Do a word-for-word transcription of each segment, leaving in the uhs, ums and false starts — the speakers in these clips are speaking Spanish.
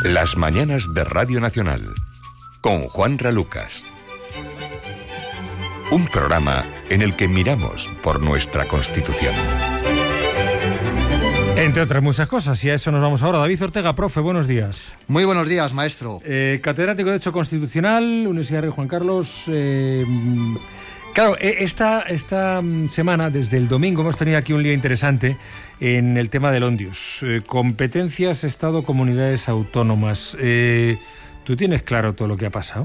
Las mañanas de Radio Nacional, con Juanra Lucas. Un programa en el que miramos por nuestra Constitución. Entre otras muchas cosas, y a eso nos vamos ahora. David Ortega, profe, buenos días. Muy buenos días, maestro. Eh, catedrático de Derecho Constitucional, Universidad Rey Juan Carlos. Eh, claro, esta, esta semana, desde el domingo, hemos tenido aquí un lío interesante en el tema del Ondius. Eh, competencias, Estado, comunidades autónomas. Eh, ¿Tú tienes claro todo lo que ha pasado?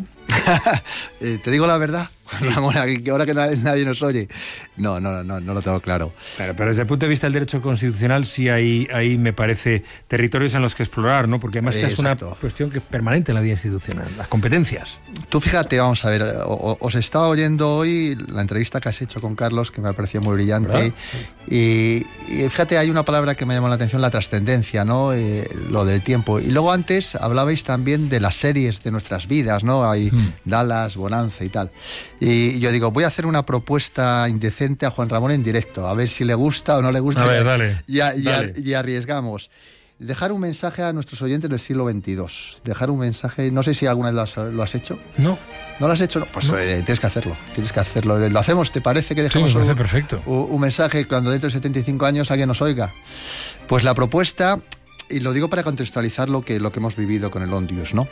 eh, ¿Te digo la verdad? Ahora que, ahora que nadie, nadie nos oye. No, no, no, no lo tengo claro. Claro, pero desde el punto de vista del derecho constitucional sí hay, hay, me parece, territorios en los que explorar, ¿no? Porque además esta eh, es una cuestión que es permanente en la vida institucional, las competencias. Tú fíjate, vamos a ver, os estaba oyendo hoy la entrevista que has hecho con Carlos, que me ha parecido muy brillante, y, y fíjate, hay una palabra que me llamó la atención, la trascendencia, ¿no? Eh, lo del tiempo. Y luego antes hablabais también de las series de nuestras vidas, ¿no? Hay hmm. Dallas, Bonanza y tal. Y yo digo, voy a hacer una propuesta indecente a Juan Ramón en directo, a ver si le gusta o no le gusta. A ver, dale, y, y, dale. y arriesgamos. Dejar un mensaje a nuestros oyentes del siglo veintidós. Dejar un mensaje, no sé si alguna vez lo has, lo has hecho. No. ¿No lo has hecho? No, pues no. Eh, tienes que hacerlo, tienes que hacerlo. ¿Lo hacemos? ¿Te parece que dejemos sí, me parece un, perfecto. Un, un mensaje cuando dentro de setenta y cinco años alguien nos oiga? Pues la propuesta, y lo digo para contextualizar lo que, lo que hemos vivido con el Ondius, ¿no?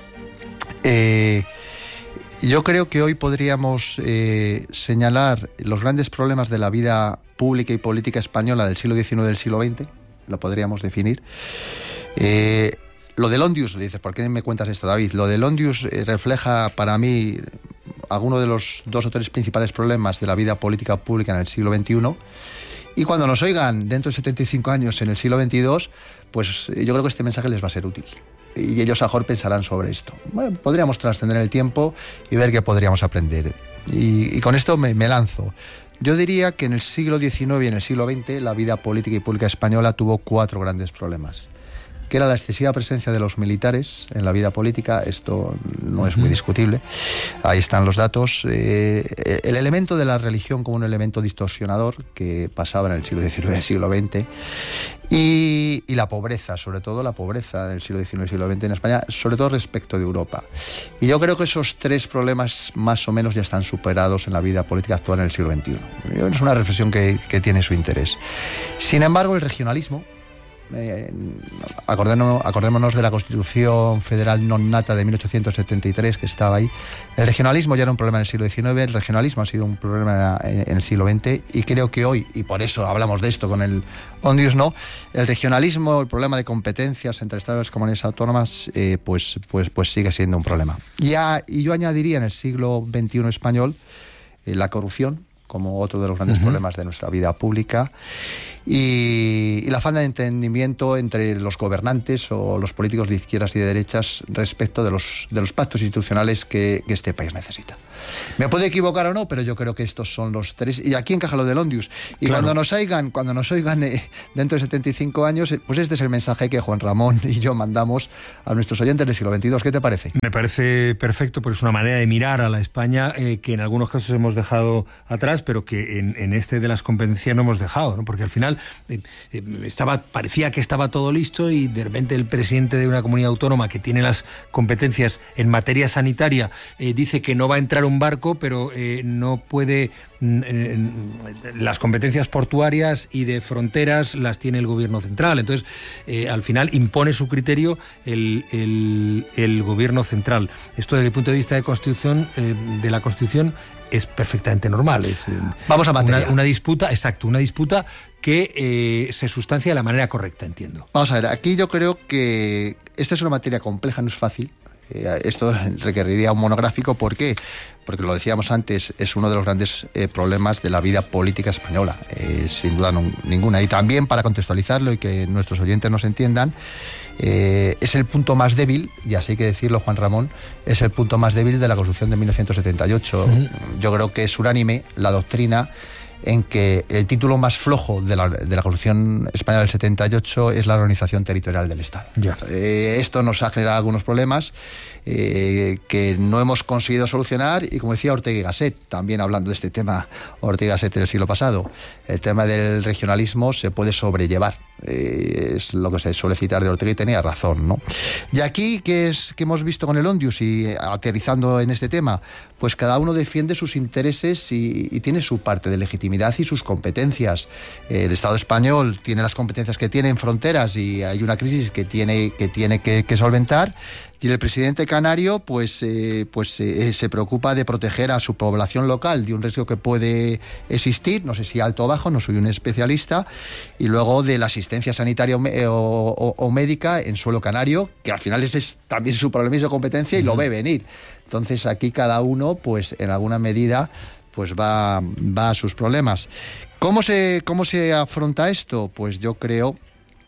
Eh... Yo creo que hoy podríamos eh, señalar los grandes problemas de la vida pública y política española del siglo diecinueve y del siglo veinte, lo podríamos definir. Eh, lo del Ondius, le dices, ¿por qué me cuentas esto, David? Lo del Ondius eh, refleja para mí algunos de los dos o tres principales problemas de la vida política pública en el siglo veintiuno. Y cuando nos oigan dentro de setenta y cinco años en el siglo veintidós, pues yo creo que este mensaje les va a ser útil. Y ellos a mejor pensarán sobre esto. Bueno, podríamos trascender el tiempo y ver qué podríamos aprender. Y, y con esto me, me lanzo. Yo diría que en el siglo diecinueve y en el siglo veinte la vida política y pública española tuvo cuatro grandes problemas. Que era la excesiva presencia de los militares en la vida política, esto no es muy discutible, ahí están los datos. Eh, el elemento de la religión como un elemento distorsionador que pasaba en el siglo diecinueve y el siglo veinte, y, y la pobreza, sobre todo la pobreza del siglo diecinueve y siglo veinte en España, sobre todo respecto de Europa. Y yo creo que esos tres problemas más o menos ya están superados en la vida política actual en el siglo veintiuno. Es una reflexión que, que tiene su interés. Sin embargo, el regionalismo, Eh, acordémonos, acordémonos de la Constitución Federal non nata de mil ochocientos setenta y tres que estaba ahí. El regionalismo ya era un problema en el siglo diecinueve, el regionalismo ha sido un problema en, en el siglo veinte, y creo que hoy, y por eso hablamos de esto con el Ondius, ¿no? El regionalismo, el problema de competencias entre estados y las comunidades autónomas, eh, pues, pues, pues sigue siendo un problema. Y, a, y yo añadiría en el siglo veintiuno español eh, la corrupción como otro de los grandes uh-huh. problemas de nuestra vida pública, y, y la falta de entendimiento entre los gobernantes o los políticos de izquierdas y de derechas respecto de los, de los pactos institucionales que, que este país necesita. Me puedo equivocar o no, pero yo creo que estos son los tres, y aquí encaja lo del Ondius. Y claro, cuando nos oigan, cuando nos oigan eh, dentro de setenta y cinco años, eh, pues este es el mensaje que Juan Ramón y yo mandamos a nuestros oyentes del siglo veintidós. ¿Qué te parece? Me parece perfecto, porque es una manera de mirar a la España eh, que en algunos casos hemos dejado atrás, pero que en, en este de las competencias no hemos dejado, ¿no? Porque al final eh, eh, estaba, parecía que estaba todo listo, y de repente el presidente de una comunidad autónoma que tiene las competencias en materia sanitaria eh, dice que no va a entrar un barco, pero eh, no puede... Eh, las competencias portuarias y de fronteras las tiene el gobierno central. Entonces, eh, al final impone su criterio el, el, el gobierno central. Esto desde el punto de vista de constitución, eh, de la Constitución, es perfectamente normal. Es, eh, Vamos a materia. Una, una disputa, exacto, una disputa que eh, se sustancia de la manera correcta, entiendo. Vamos a ver, aquí yo creo que esta es una materia compleja, no es fácil. Eh, esto requeriría un monográfico. ¿Por qué? Porque lo decíamos antes, es uno de los grandes eh, problemas de la vida política española, eh, sin duda no, ninguna. Y también, para contextualizarlo y que nuestros oyentes nos entiendan, eh, es el punto más débil, y así hay que decirlo, Juan Ramón, es el punto más débil de la Constitución de mil novecientos setenta y ocho. Uh-huh. Yo creo que es unánime la doctrina en que el título más flojo de la, de la Constitución Española del setenta y ocho es la organización territorial del Estado. Yeah. Eh, esto nos ha generado algunos problemas eh, que no hemos conseguido solucionar, y como decía Ortega y Gasset, también hablando de este tema, Ortega y Gasset del siglo pasado, el tema del regionalismo se puede sobrellevar Eh, es lo que se suele citar de Ortega y tenía razón, ¿no? Y aquí, ¿qué es que hemos visto con el Ondius y eh, aterrizando en este tema? Pues cada uno defiende sus intereses y, y tiene su parte de legitimidad y sus competencias. Eh, el Estado español tiene las competencias que tiene en fronteras y hay una crisis que tiene que, tiene que, que solventar. Y el presidente canario pues, eh, pues eh, se preocupa de proteger a su población local de un riesgo que puede existir, no sé si alto o bajo, no soy un especialista, y luego de la asistencia sanitaria o, o, o médica en suelo canario, que al final ese es también su problema y su competencia y uh-huh. lo ve venir. Entonces aquí cada uno, pues en alguna medida, pues va, va a sus problemas. ¿Cómo se, cómo se afronta esto? Pues yo creo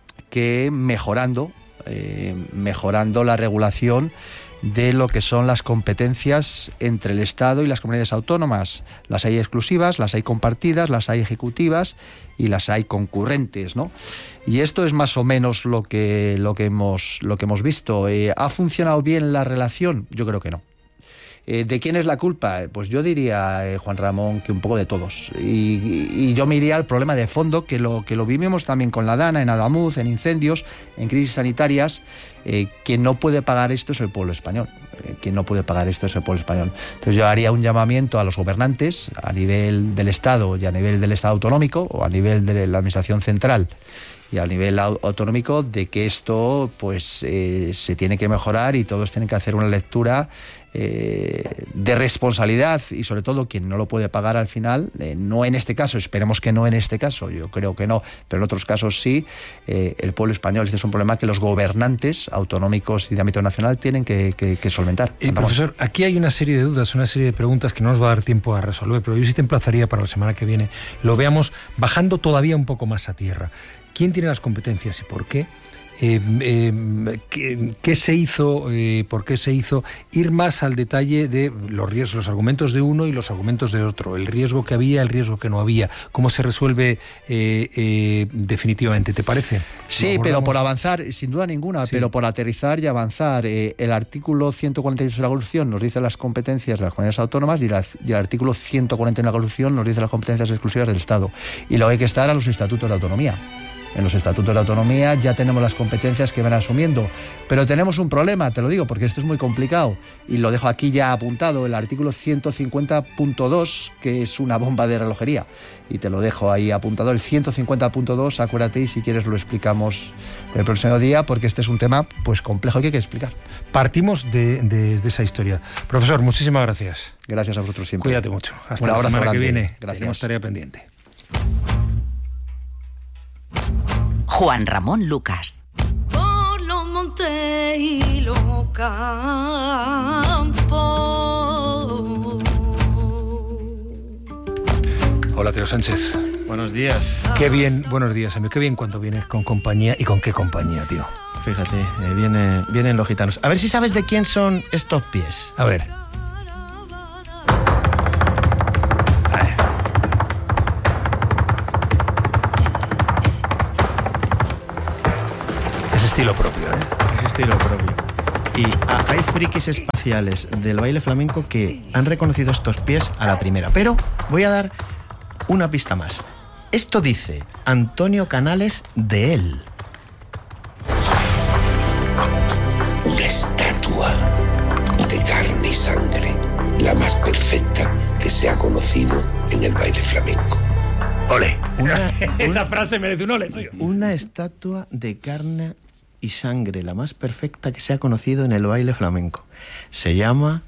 que mejorando Eh, mejorando la regulación de lo que son las competencias entre el Estado y las comunidades autónomas. Las hay exclusivas, las hay compartidas, las hay ejecutivas y las hay concurrentes, ¿no? Y esto es más o menos lo que, lo que, hemos, lo que hemos visto. Eh, ¿Ha funcionado bien la relación? Yo creo que no. Eh, ¿De quién es la culpa? Pues yo diría, eh, Juan Ramón, que un poco de todos. Y, y, y yo me iría al problema de fondo, que lo, que lo vivimos también con la Dana, en Adamuz, en incendios, en crisis sanitarias. Eh, quien no puede pagar esto es el pueblo español. Eh, quien no puede pagar esto es el pueblo español. Entonces yo haría un llamamiento a los gobernantes, a nivel del Estado y a nivel del Estado autonómico, o a nivel de la Administración central y a nivel autonómico, de que esto pues eh, se tiene que mejorar y todos tienen que hacer una lectura eh, de responsabilidad, y sobre todo quien no lo puede pagar al final, eh, no en este caso, esperemos que no en este caso, yo creo que no, pero en otros casos sí, eh, el pueblo español. Este es un problema que los gobernantes autonómicos y de ámbito nacional tienen que, que, que solventar. Eh, profesor, aquí hay una serie de dudas, una serie de preguntas que no nos va a dar tiempo a resolver, pero yo sí te emplazaría para la semana que viene lo veamos bajando todavía un poco más a tierra. ¿Quién tiene las competencias y por qué? Eh, eh, ¿qué, ¿Qué se hizo? Eh, ¿Por qué se hizo? Ir más al detalle de los riesgos, los argumentos de uno y los argumentos de otro, el riesgo que había, el riesgo que no había, cómo se resuelve eh, eh, definitivamente, ¿te parece? Sí, pero por avanzar, sin duda ninguna, sí. pero por aterrizar y avanzar. Eh, el artículo ciento cuarenta y ocho de la Constitución nos dice las competencias de las comunidades autónomas y, la, y el artículo ciento cuarenta de la Constitución nos dice las competencias exclusivas del Estado. Y lo que hay que estar a los estatutos de autonomía. En los estatutos de autonomía ya tenemos las competencias que van asumiendo, pero tenemos un problema, te lo digo, porque esto es muy complicado y lo dejo aquí ya apuntado, el artículo ciento cincuenta punto dos, que es una bomba de relojería, y te lo dejo ahí apuntado, el ciento cincuenta punto dos, acuérdate, y si quieres lo explicamos el próximo día, porque este es un tema pues complejo que hay que explicar. Partimos de, de, de esa historia. Profesor, muchísimas gracias. Gracias a vosotros siempre. Cuídate mucho. Hasta un la semana grande. que viene. Gracias. Tenemos tarea pendiente. Juan Ramón Lucas. Por los montes y los campos. Hola, Teo Sánchez. Buenos días. Qué bien, buenos días, amigo. Qué bien cuando vienes con compañía. ¿Y con qué compañía, tío? Fíjate, eh, viene, vienen los gitanos. A ver si sabes de quién son estos pies. A ver. Estilo propio, ¿eh? Es estilo propio. Y a, hay frikis espaciales del baile flamenco que han reconocido estos pies a la primera. Pero voy a dar una pista más. Esto dice Antonio Canales de él. Una estatua de carne y sangre, la más perfecta que se ha conocido en el baile flamenco. ¡Ole! Una, Esa una, frase merece un ole, tío. Una estatua de carne y sangre, la más perfecta que se ha conocido en el baile flamenco. Se llama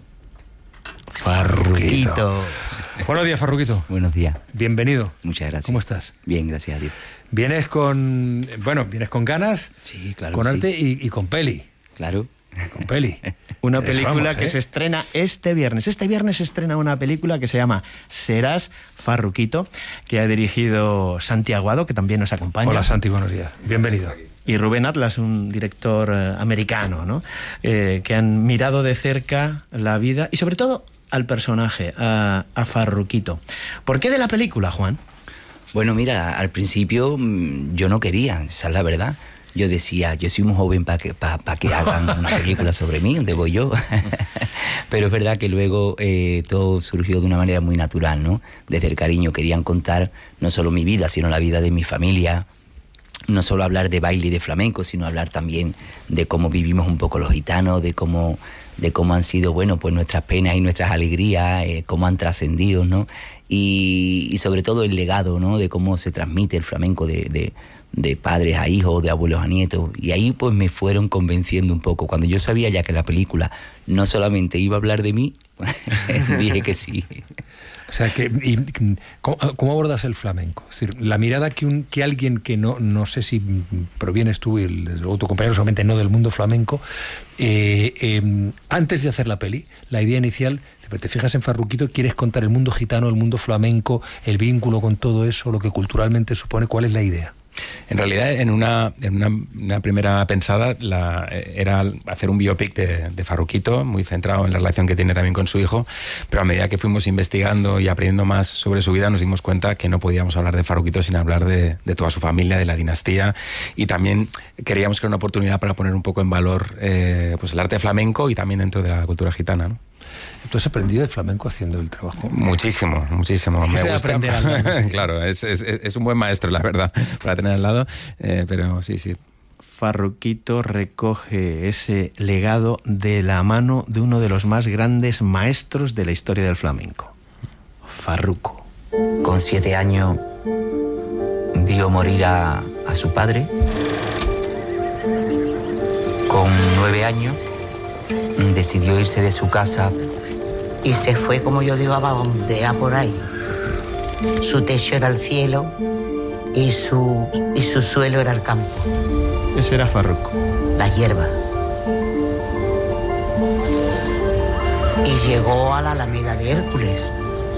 Farruquito. Buenos días, Farruquito. Buenos días. Bienvenido. Muchas gracias. ¿Cómo estás? Bien, gracias a Dios. Vienes con, bueno, vienes con ganas, sí, claro, con arte sí. y, y con peli. Claro. Con peli. Una película vamos, que ¿eh? se estrena este viernes. Este viernes se estrena una película que se llama Serás Farruquito, que ha dirigido Santi Aguado, que también nos acompaña. Hola, Santi, buenos días. Bienvenido. Y Rubén Atlas, un director eh, americano, ¿no? Eh, que han mirado de cerca la vida y sobre todo al personaje, a, a Farruquito. ¿Por qué de la película, Juan? Bueno, mira, al principio yo no quería, esa es la verdad. Yo decía, yo soy muy joven para que, pa, pa que hagan una película sobre mí, ¿dónde voy yo? Pero es verdad que luego eh, todo surgió de una manera muy natural, ¿no? Desde el cariño querían contar no solo mi vida, sino la vida de mi familia, no solo hablar de baile y de flamenco, sino hablar también de cómo vivimos un poco los gitanos, de cómo, de cómo han sido, bueno, pues nuestras penas y nuestras alegrías, eh, cómo han trascendido, ¿no? Y, y sobre todo el legado, ¿no? De cómo se transmite el flamenco de, de, de padres a hijos, de abuelos a nietos. Y ahí pues me fueron convenciendo un poco. Cuando yo sabía ya que la película no solamente iba a hablar de mí, dije que sí. O sea, que, y, ¿cómo, ¿cómo abordas el flamenco? Es decir, la mirada que, un, que alguien que no, no sé si provienes tú y el, o tu compañero solamente no del mundo flamenco, eh, eh, antes de hacer la peli, la idea inicial, te fijas en Farruquito, quieres contar el mundo gitano, el mundo flamenco, el vínculo con todo eso, lo que culturalmente supone, ¿cuál es la idea? En realidad, en una, en una, una primera pensada la, era hacer un biopic de, de Farruquito, muy centrado en la relación que tiene también con su hijo, pero a medida que fuimos investigando y aprendiendo más sobre su vida, nos dimos cuenta que no podíamos hablar de Farruquito sin hablar de, de toda su familia, de la dinastía, y también queríamos que era una oportunidad para poner un poco en valor eh, pues el arte flamenco y también dentro de la cultura gitana, ¿no? ¿Tú has aprendido el flamenco haciendo el trabajo? Muchísimo, muchísimo. Me gusta aprender algo. Claro, es, es, es un buen maestro, la verdad, para tener al lado, eh, pero sí, sí. Farruquito recoge ese legado de la mano de uno de los más grandes maestros de la historia del flamenco, Farruco. Con siete años vio morir a, a su padre. Con nueve años decidió irse de su casa y se fue, como yo digo, a vagabundear por ahí. Su techo era el cielo y su, y su suelo era el campo. Ese era Farruco. La hierba. Y llegó a la Alameda de Hércules,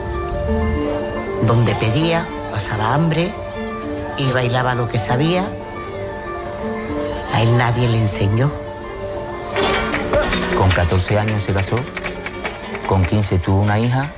donde pedía, pasaba hambre y bailaba lo que sabía. A él nadie le enseñó. Con catorce años se casó, con quince tuvo una hija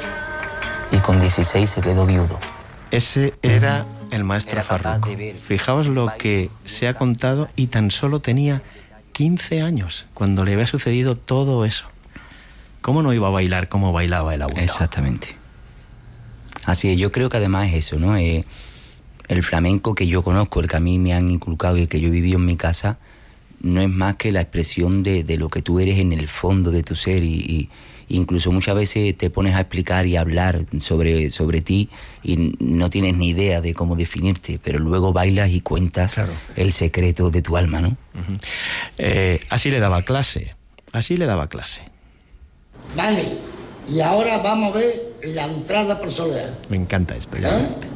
y con dieciséis se quedó viudo. Ese era el maestro era Farruco. Fijaos lo que se ha contado, y tan solo tenía quince años cuando le había sucedido todo eso. ¿Cómo no iba a bailar como bailaba el abuelo? Exactamente. Así es, yo creo que además es eso, ¿no? Eh, el flamenco que yo conozco, el que a mí me han inculcado y el que yo he vivido en mi casa, no es más que la expresión de, de lo que tú eres en el fondo de tu ser, y, y incluso muchas veces te pones a explicar y a hablar sobre, sobre ti y no tienes ni idea de cómo definirte, pero luego bailas y cuentas claro. el secreto de tu alma, ¿no? Uh-huh. Eh, así le daba clase, así le daba clase. Vale, y ahora vamos a ver la entrada por solear. Me encanta esto. ¿Eh?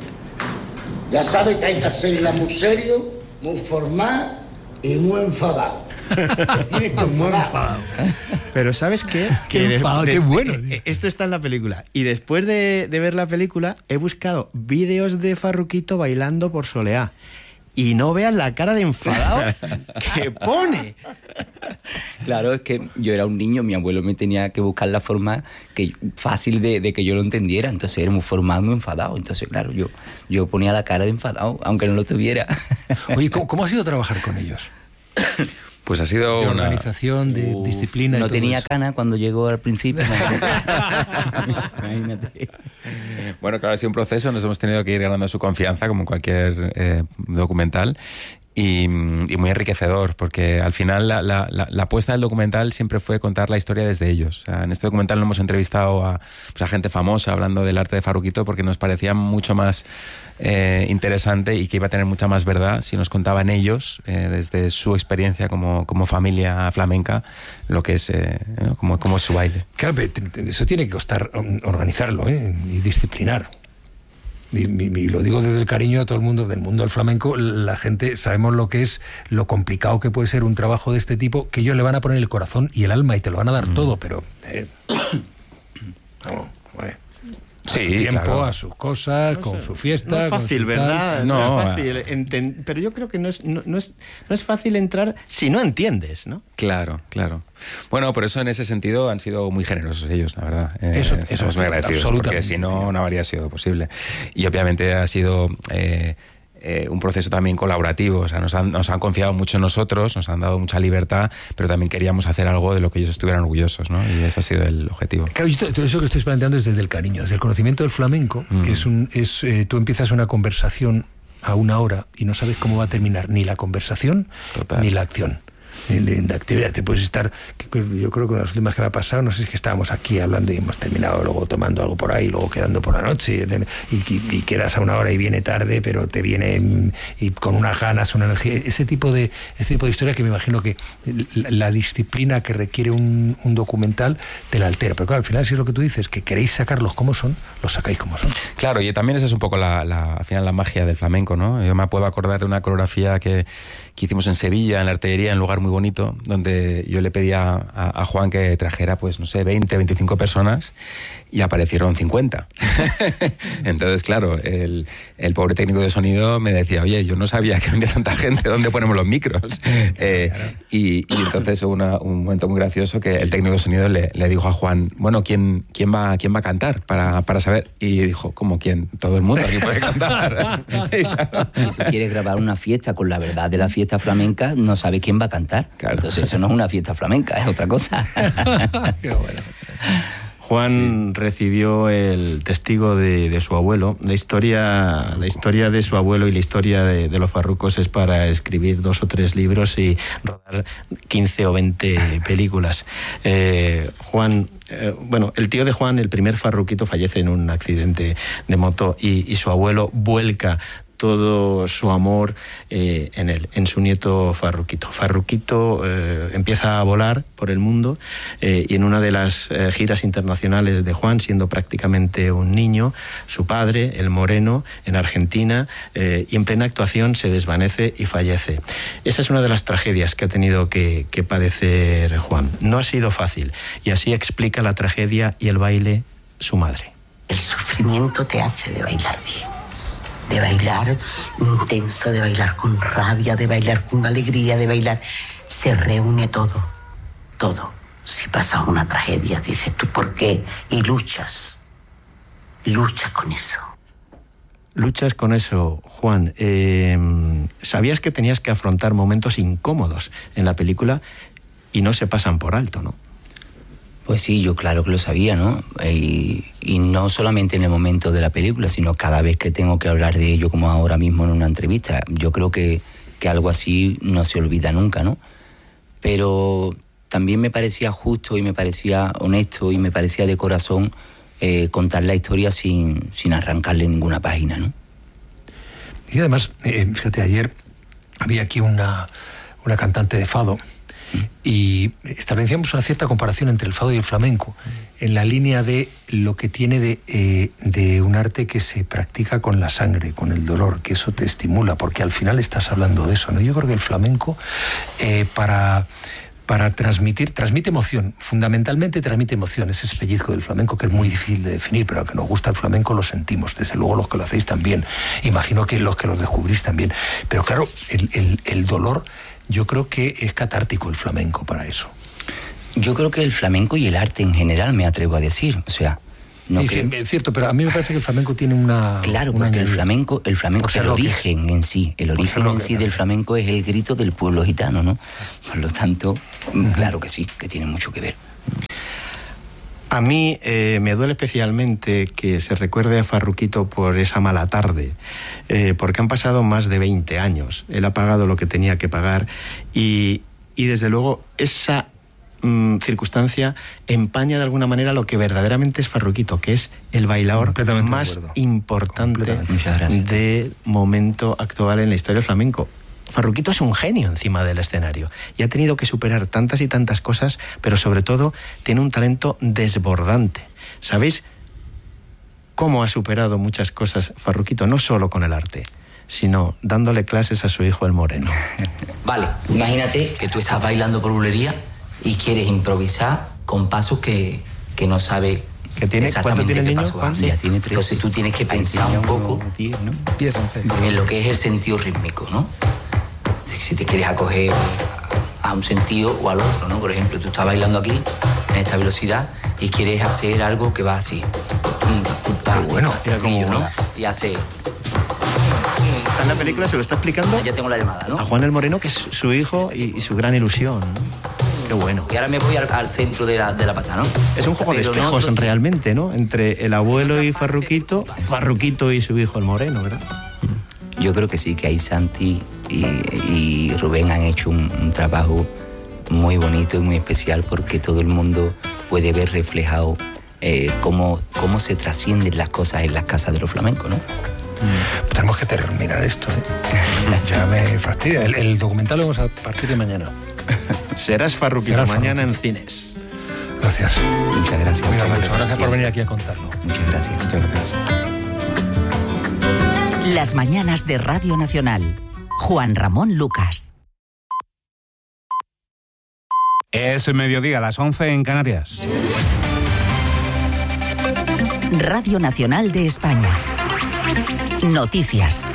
Ya sabes que hay que hacerla muy serio, muy formal y muy enfadado. Tienes que enfadar. Pero ¿sabes qué? Qué que enfadado, de, de, qué bueno. De, esto está en la película. Y después de, de ver la película, he buscado vídeos de Farruquito bailando por Soleá. Y no vean la cara de enfadado que pone. Claro, es que yo era un niño, mi abuelo me tenía que buscar la forma que, fácil de, de que yo lo entendiera. Entonces era muy formal, muy enfadado. Entonces, claro, yo, yo ponía la cara de enfadado, aunque no lo tuviera. Oye, ¿cómo, cómo ha sido trabajar con ellos? Pues ha sido de una organización, de Uf, disciplina. No y todo tenía eso. cana cuando llegó al principio. Imagínate. Bueno, claro, ha sido un proceso. Nos hemos tenido que ir ganando su confianza, como en cualquier eh, documental. Y, y muy enriquecedor, porque al final la, la, la, la apuesta del documental siempre fue contar la historia desde ellos. O sea, en este documental no hemos entrevistado a, pues, a gente famosa hablando del arte de Farruquito, porque nos parecía mucho más eh, interesante y que iba a tener mucha más verdad si nos contaban ellos, eh, desde su experiencia como, como familia flamenca, lo que es, eh, ¿no? como, como es su baile. Claro, eso tiene que costar organizarlo, ¿eh? Y disciplinar. Y, y, y lo digo desde el cariño a todo el mundo del mundo del flamenco. La gente sabemos lo que es, lo complicado que puede ser un trabajo de este tipo, que ellos le van a poner el corazón y el alma y te lo van a dar mm. todo, pero eh, vamos, bueno, a sí, su tiempo, claro. a sus cosas, no con sé, su fiesta. No es fácil, su ¿verdad? Tal. No, no es fácil, enten- pero yo creo que no es, no, no, es, no es fácil entrar si no entiendes, ¿no? Claro, claro. Bueno, por eso en ese sentido han sido muy generosos ellos, la verdad. Eh, eso, eso eso es muy agradecidos, porque si no, no habría sido posible. Y obviamente ha sido eh, eh, un proceso también colaborativo. O sea, nos han, nos han confiado mucho en nosotros, nos han dado mucha libertad, pero también queríamos hacer algo de lo que ellos estuvieran orgullosos, ¿no? Y ese ha sido el objetivo. Claro, y todo eso que estoy planteando es desde el cariño, desde el conocimiento del flamenco, mm. que es un, es eh, tú empiezas una conversación a una hora y no sabes cómo va a terminar ni la conversación Total. ni la acción. En la actividad te puedes estar, yo creo que las últimas que me ha pasado, no sé si es que estábamos aquí hablando y hemos terminado luego tomando algo por ahí, luego quedando por la noche y, y, y quedas a una hora y viene tarde, pero te viene y con unas ganas, una energía, ese tipo de ese tipo de historia que me imagino que la, la disciplina que requiere un, un documental te la altera, pero claro, al final si es lo que tú dices, que queréis sacarlos como son, los sacáis como son. Claro, y también esa es un poco la, la, al final la magia del flamenco, ¿no? Yo me puedo acordar de una coreografía que, que hicimos en Sevilla, en la Artillería, en un lugar muy bonito, donde yo le pedía a, a Juan que trajera, pues no sé, veinte, veinticinco personas y aparecieron cincuenta. Entonces, claro, el, el pobre técnico de sonido me decía, oye, yo no sabía que había tanta gente, ¿dónde ponemos los micros? Eh, y, y entonces hubo una, un momento muy gracioso que el técnico de sonido le, le dijo a Juan, bueno, ¿quién, quién, va, quién va a cantar para, para saber? Y dijo, ¿cómo quién? Todo el mundo aquí puede cantar. Claro. Si tú quieres grabar una fiesta con la verdad de la fiesta flamenca, no sabes quién va a cantar. Claro. Entonces eso no es una fiesta flamenca, es otra cosa. Qué bueno. Juan sí. recibió el testigo de, de su abuelo. La historia, la historia de su abuelo y la historia de, de los farrucos es para escribir dos o tres libros y rodar quince o veinte películas. Eh, Juan, eh, bueno, el tío de Juan, el primer farruquito, fallece en un accidente de moto y, y su abuelo vuelca todo su amor eh, en él, en su nieto Farruquito. Farruquito eh, empieza a volar por el mundo eh, y en una de las eh, giras internacionales de Juan, siendo prácticamente un niño, su padre, el Moreno, en Argentina, eh, y en plena actuación se desvanece y fallece. Esa es una de las tragedias que ha tenido que, que padecer Juan. No ha sido fácil y así explica la tragedia y el baile su madre. El sufrimiento te hace de bailar bien. De bailar intenso, de bailar con rabia, de bailar con alegría, de bailar... Se reúne todo, todo. Si pasa una tragedia, dices tú, ¿por qué? Y luchas, luchas con eso. Luchas con eso, Juan. Eh, sabías que tenías que afrontar momentos incómodos en la película y no se pasan por alto, ¿no? Pues sí, yo claro que lo sabía, ¿no? Y, y no solamente en el momento de la película, sino cada vez que tengo que hablar de ello, como ahora mismo en una entrevista. Yo creo que, que algo así no se olvida nunca, ¿no? Pero también me parecía justo y me parecía honesto y me parecía de corazón eh, contar la historia sin, sin arrancarle ninguna página, ¿no? Y además, eh, fíjate, ayer había aquí una, una cantante de fado y establecíamos una cierta comparación entre el fado y el flamenco en la línea de lo que tiene de, eh, de un arte que se practica con la sangre, con el dolor, que eso te estimula, porque al final estás hablando de eso, ¿no? Yo creo que el flamenco eh, para... para transmitir, transmite emoción, fundamentalmente transmite emoción, ese es pellizco del flamenco que es muy difícil de definir, pero a los que nos gusta el flamenco lo sentimos, desde luego los que lo hacéis también, imagino que los que los descubrís también, pero claro, el, el, el dolor, yo creo que es catártico el flamenco para eso. Yo creo que el flamenco y el arte en general, me atrevo a decir, o sea... No sí, sí, es cierto, pero a mí me parece que el flamenco tiene una... Claro, una porque el flamenco, el flamenco es el origen en sí. El origen en sí del flamenco es el grito del pueblo gitano, ¿no? Por lo tanto, uh-huh. claro que sí, que tiene mucho que ver. A mí eh, me duele especialmente que se recuerde a Farruquito por esa mala tarde, eh, porque han pasado más de veinte años. Él ha pagado lo que tenía que pagar y, y desde luego esa... circunstancia empaña de alguna manera lo que verdaderamente es Farruquito, que es el bailador más importante del momento actual en la historia del flamenco. Farruquito es un genio encima del escenario y ha tenido que superar tantas y tantas cosas, pero sobre todo tiene un talento desbordante. ¿Sabéis cómo ha superado muchas cosas Farruquito? No solo con el arte, sino dándole clases a su hijo el Moreno. Vale, imagínate que tú estás bailando por bulería y quieres improvisar con pasos que, que no sabe ¿Que tiene, exactamente tiene qué niño, paso hacer. Entonces tú tienes que pensar un poco en lo que es el sentido rítmico, ¿no? Si te quieres acoger a un sentido o al otro, ¿no? Por ejemplo, tú estás bailando aquí en esta velocidad y quieres hacer algo que va así. Pero bueno, río, ¿no? Y hace... En la película se lo está explicando ya tengo la llamada, ¿no? a Juan el Moreno, que es su hijo y, y su gran ilusión, ¿no? Qué bueno. Y ahora me voy al, al centro de la, de la pata, ¿no? Es un juego Pero de espejos no, realmente, ¿no? Entre el abuelo y Farruquito, Farruquito y su hijo el Moreno, ¿verdad? yo creo que sí, que ahí Santi y, y Rubén han hecho un, un trabajo muy bonito y muy especial, porque todo el mundo puede ver reflejado eh, cómo, cómo se trascienden las cosas en las casas de los flamencos, ¿no? Mm. Tenemos que terminar esto, ¿eh? Ya me fastidia. El, el documental lo vamos a partir de mañana. Serás Farruquito Serás mañana Farruquito. en cines. Gracias. Muchas gracias. Muy Muchas amable. gracias, Gracias por venir aquí a contarlo. Muchas gracias. Muchas gracias. Las mañanas de Radio Nacional. Juan Ramón Lucas. Es mediodía, a las once en Canarias. Radio Nacional de España. Noticias.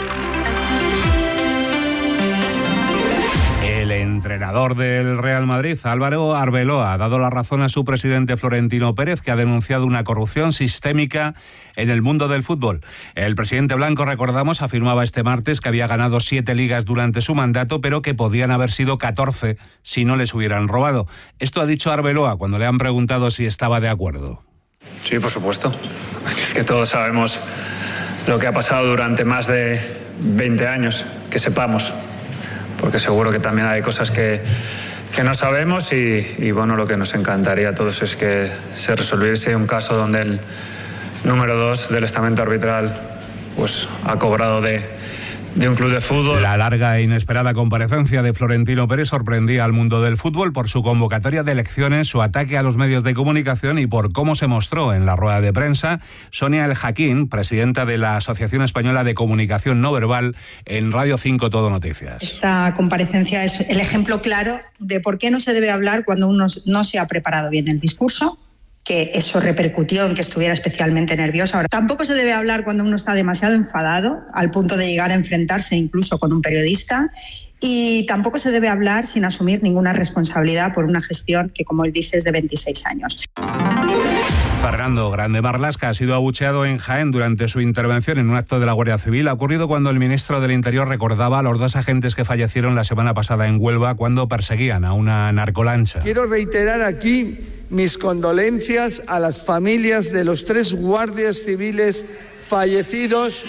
El entrenador del Real Madrid, Álvaro Arbeloa, ha dado la razón a su presidente Florentino Pérez, que ha denunciado una corrupción sistémica en el mundo del fútbol. El presidente blanco, recordamos, afirmaba este martes que había ganado siete ligas durante su mandato, pero que podían haber sido catorce si no les hubieran robado. Esto ha dicho Arbeloa cuando le han preguntado si estaba de acuerdo. Sí, por supuesto. Es que todos sabemos lo que ha pasado durante más de veinte años, que sepamos. Porque seguro que también hay cosas que, que no sabemos y, y bueno, lo que nos encantaría a todos es que se resolviese un caso donde el número dos del estamento arbitral pues ha cobrado de, de un club de fútbol. La larga e inesperada comparecencia de Florentino Pérez sorprendía al mundo del fútbol por su convocatoria de elecciones, su ataque a los medios de comunicación y por cómo se mostró en la rueda de prensa Sonia El Jaquín, presidenta de la Asociación Española de Comunicación No Verbal, en Radio cinco Todo Noticias. Esta comparecencia es el ejemplo claro de por qué no se debe hablar cuando uno no se ha preparado bien el discurso, que eso repercutió en que estuviera especialmente nerviosa. Ahora, tampoco se debe hablar cuando uno está demasiado enfadado, al punto de llegar a enfrentarse incluso con un periodista, y tampoco se debe hablar sin asumir ninguna responsabilidad por una gestión que, como él dice, es de veintiséis años. Fernando Grande Marlaska ha sido abucheado en Jaén durante su intervención en un acto de la Guardia Civil. Ha ocurrido cuando el ministro del Interior recordaba a los dos agentes que fallecieron la semana pasada en Huelva cuando perseguían a una narcolancha. Quiero reiterar aquí mis condolencias a las familias de los tres guardias civiles fallecidos.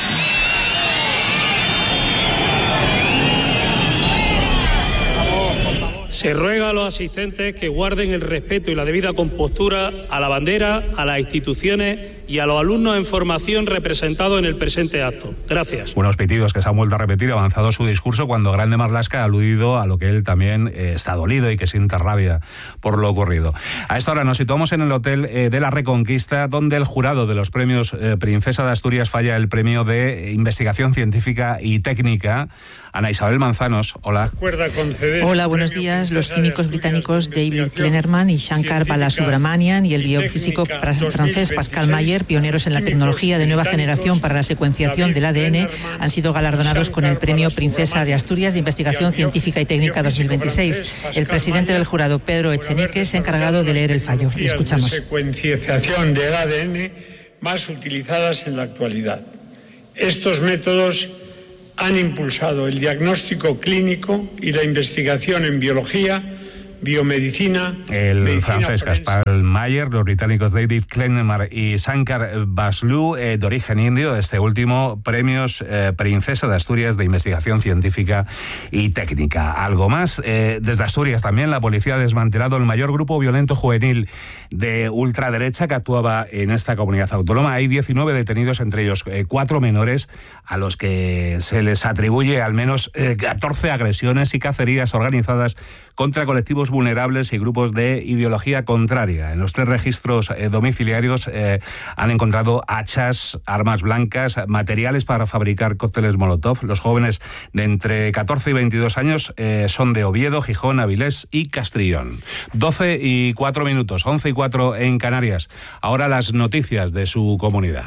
Se ruega a los asistentes que guarden el respeto y la debida compostura a la bandera, a las instituciones y a los alumnos en formación representados en el presente acto. Gracias. Unos pitidos que se han vuelto a repetir avanzado su discurso cuando Grande Marlaska ha aludido a lo que él también eh, está dolido y que siente rabia por lo ocurrido. A esta hora nos situamos en el Hotel eh, de la Reconquista, donde el jurado de los premios eh, Princesa de Asturias falla el premio de Investigación Científica y Técnica. Ana Isabel Manzanos, hola. Hola, buenos días. Los químicos británicos David Kleinerman y Shankar Balasubramanian y el biofísico francés Pascal Mayer, pioneros en la tecnología de nueva generación para la secuenciación del A D N, han sido galardonados con el premio Princesa de Asturias de Investigación Científica y Técnica dos mil veintiséis. El presidente del jurado, Pedro Echenique, se ha encargado de leer el fallo. Le escuchamos. Secuenciación del A D N más utilizadas en la actualidad. Estos métodos han impulsado el diagnóstico clínico y la investigación en biología, biomedicina... El francés Pascal Mayer, los británicos David Kleinerman y Shankar Balasubramanian, eh, de origen indio, este último, premios eh, Princesa de Asturias de Investigación Científica y Técnica. Algo más, eh, desde Asturias también la policía ha desmantelado el mayor grupo violento juvenil de ultraderecha que actuaba en esta comunidad autónoma. Hay diecinueve detenidos, entre ellos eh, cuatro menores, a los que se les atribuye al menos eh, catorce agresiones y cacerías organizadas contra colectivos vulnerables y grupos de ideología contraria. En los tres registros eh, domiciliarios eh, han encontrado hachas, armas blancas, materiales para fabricar cócteles Molotov. Los jóvenes de entre catorce y veintidós años eh, son de Oviedo, Gijón, Avilés y Castrillón. doce y cuatro minutos, once y cuatro en Canarias. Ahora las noticias de su comunidad.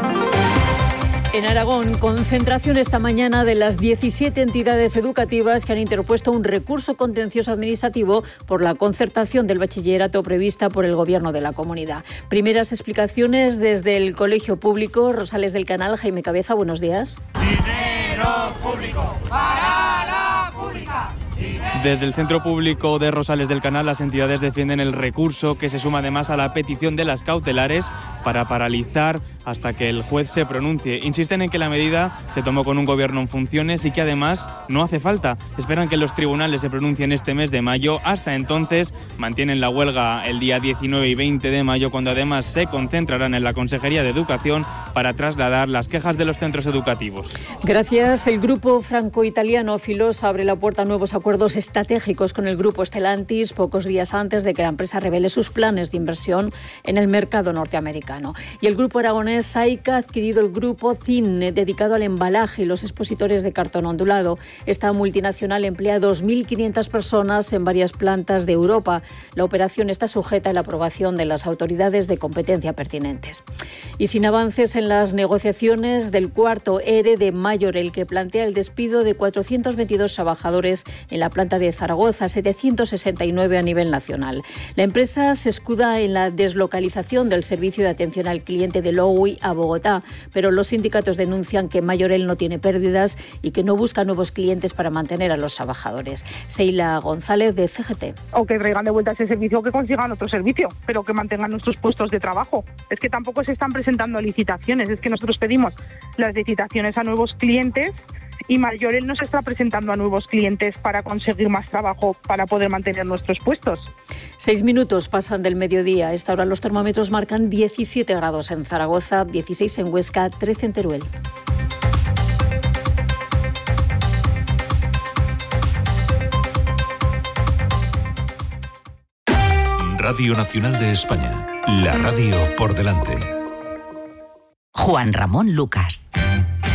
En Aragón, concentración esta mañana de las diecisiete entidades educativas que han interpuesto un recurso contencioso administrativo por la concertación del bachillerato prevista por el Gobierno de la comunidad. Primeras explicaciones desde el Colegio Público Rosales del Canal. Jaime Cabeza, buenos días. Dinero público para la pública. Desde el Centro Público de Rosales del Canal, las entidades defienden el recurso que se suma además a la petición de las cautelares para paralizar hasta que el juez se pronuncie. Insisten en que la medida se tomó con un gobierno en funciones y que además no hace falta. Esperan que los tribunales se pronuncien este mes de mayo. Hasta entonces mantienen la huelga el día diecinueve y veinte de mayo, cuando además se concentrarán en la Consejería de Educación para trasladar las quejas de los centros educativos. Gracias. El grupo franco-italiano Filos abre la puerta a nuevos acuerdos estratégicos con el grupo Stellantis pocos días antes de que la empresa revele sus planes de inversión en el mercado norteamericano. Y el grupo aragonés Saica ha adquirido el grupo Cine, dedicado al embalaje y los expositores de cartón ondulado. Esta multinacional emplea dos mil quinientas personas en varias plantas de Europa. La operación está sujeta a la aprobación de las autoridades de competencia pertinentes. Y sin avances en las negociaciones del cuarto ERE de Majorel, que plantea el despido de cuatrocientos veintidós trabajadores en la planta de Zaragoza, setecientos sesenta y nueve a nivel nacional. La empresa se escuda en la deslocalización del servicio de atención al cliente de Lowy a Bogotá, pero los sindicatos denuncian que Majorel no tiene pérdidas y que no busca nuevos clientes para mantener a los trabajadores. Seila González, de C G T. O que traigan de vuelta ese servicio o que consigan otro servicio, pero que mantengan nuestros puestos de trabajo. Es que tampoco se están presentando licitaciones, es que nosotros pedimos las licitaciones a nuevos clientes y Majorel no se está presentando a nuevos clientes para conseguir más trabajo, para poder mantener nuestros puestos. Seis minutos pasan del mediodía. A esta hora los termómetros marcan diecisiete grados en Zaragoza, dieciséis en Huesca, trece en Teruel. Radio Nacional de España, la radio por delante. Juan Ramón Lucas.